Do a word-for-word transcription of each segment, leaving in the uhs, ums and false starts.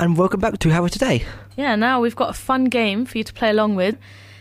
and welcome back to How Are Today. Yeah, now we've got a fun game for you to play along with.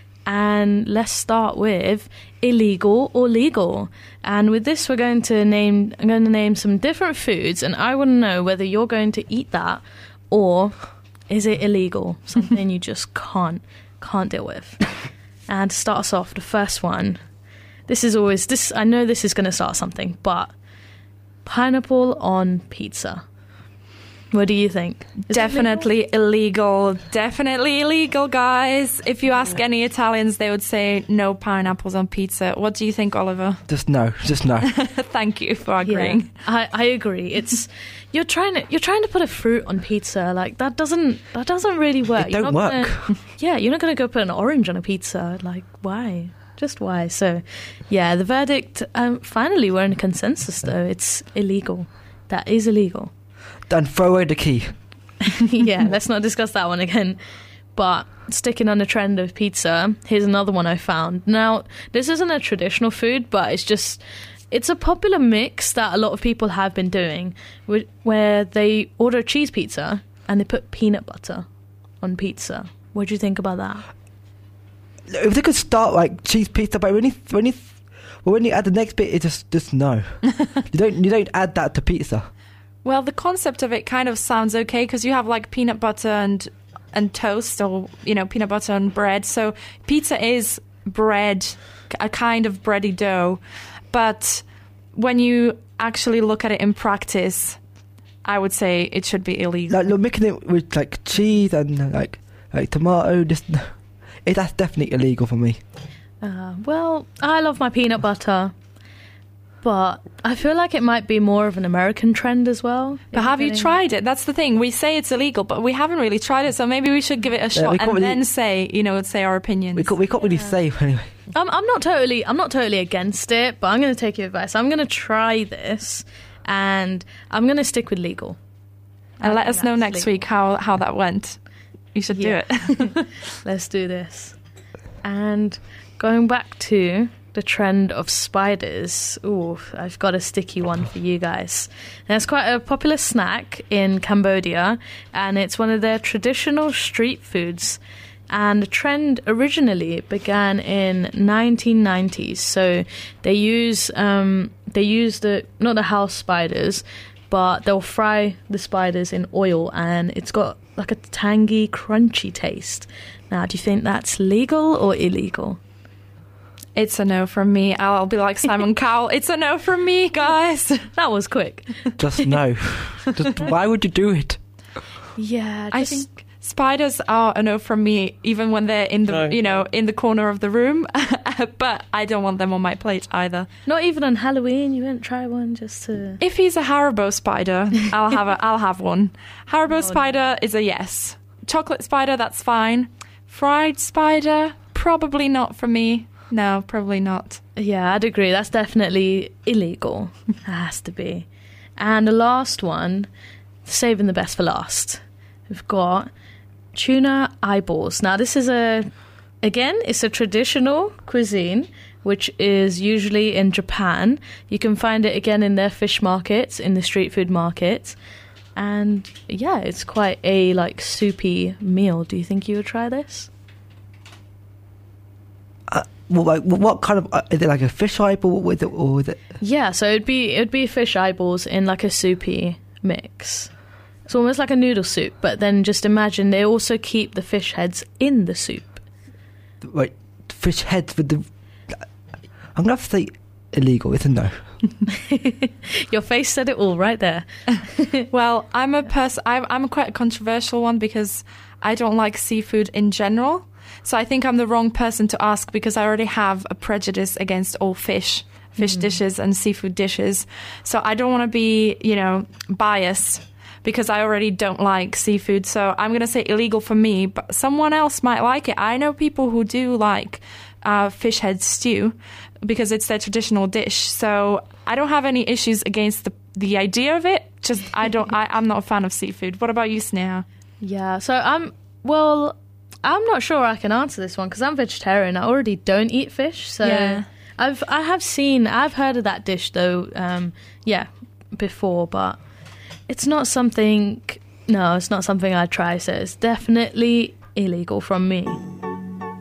And let's start with illegal or legal. And with this, we're going to name. I'm going to name some different foods, and I want to know whether you're going to eat that or is it illegal, something you just can't can't deal with. And to start us off, the first one. This is always this. I know this is going to start something, but pineapple on pizza. What do you think? Is Definitely illegal? illegal. Definitely illegal, guys. If you ask yeah. any Italians, they would say no pineapples on pizza. What do you think, Oliver? Just no. Just no. Thank you for agreeing. Yeah, I, I agree. It's you're trying to you're trying to put a fruit on pizza. Like that doesn't that doesn't really work. It don't work. Gonna, yeah, you're not going to go put an orange on a pizza. Like why? Just why? So, yeah, the verdict. Um, finally, we're in a consensus, though. It's illegal. That is illegal. Then throw away the key. Yeah, let's not discuss that one again. But sticking on the trend of pizza, here's another one I found. Now, this isn't a traditional food, but it's just, it's a popular mix that a lot of people have been doing, where they order a cheese pizza and they put peanut butter on pizza. What do you think about that? If they could start like cheese pizza, but when you when you well, when you add the next bit, it just just no. you don't you don't add that to pizza. Well, the concept of it kind of sounds okay because you have like peanut butter and and toast, or you know, peanut butter and bread. So pizza is bread, a kind of bready dough. But when you actually look at it in practice, I would say it should be illegal. Like you're making it with like cheese and like like tomato. Just it, that's definitely illegal for me. Uh, well, I love my peanut butter. But I feel like it might be more of an American trend as well. But have you tried it? That's the thing. We say it's illegal, but we haven't really tried it. So maybe we should give it a shot yeah, and really, then say, you know, say our opinions. We can't, we can't really yeah. say anyway. Um, I'm not totally, I'm not totally against it, but I'm going to take your advice. I'm going to try this, and I'm going to stick with legal. And let us know next legal. week how how that went. You should yeah. do it. Let's do this. And going back to the trend of spiders. Ooh, I've got a sticky one for you guys. And it's quite a popular snack in Cambodia, and it's one of their traditional street foods. And the trend originally began in nineteen nineties. So they use um, they use the not the house spiders, but they'll fry the spiders in oil, and it's got like a tangy, crunchy taste. Now, do you think that's legal or illegal? It's a no from me. I'll be like Simon Cowell. It's a no from me, guys. That was quick. Just no. Just why would you do it? Yeah, just... I think spiders are a no from me, even when they're in the no. you know in the corner of the room. But I don't want them on my plate either. Not even on Halloween. You wouldn't try one just to. If he's a Haribo spider, I'll have a. I'll have one. Haribo oh, spider no. is a yes. Chocolate spider, that's fine. Fried spider, probably not for me. No, probably not. Yeah, I'd agree. That's definitely illegal. It has to be. And the last one, saving the best for last. We've got tuna eyeballs. Now, this is a, again, it's a traditional cuisine, which is usually in Japan. You can find it again in their fish markets, in the street food markets. And yeah, it's quite a like soupy meal. Do you think you would try this? Uh, well, like, what kind of uh, is it? Like a fish eyeball with it, or is it? Yeah, so it'd be it'd be fish eyeballs in like a soupy mix. It's almost like a noodle soup, but then just imagine they also keep the fish heads in the soup. Right, fish heads with the. I'm gonna have to say illegal. It's a no. Your face said it all right there. Well, I'm a person. I'm, I'm quite a controversial one because I don't like seafood in general. So I think I'm the wrong person to ask because I already have a prejudice against all fish, fish mm. dishes and seafood dishes. So I don't want to be, you know, biased because I already don't like seafood. So I'm going to say illegal for me, but someone else might like it. I know people who do like uh, fish head stew because it's their traditional dish. So I don't have any issues against the the idea of it. Just I don't. I, I'm not a fan of seafood. What about you, Sneha? Yeah. So I'm well. I'm not sure I can answer this one because I'm vegetarian. I already don't eat fish, so yeah. I've I have seen I've heard of that dish though. Um, yeah, before, but it's not something No, it's not something I'd try, so it's definitely illegal from me.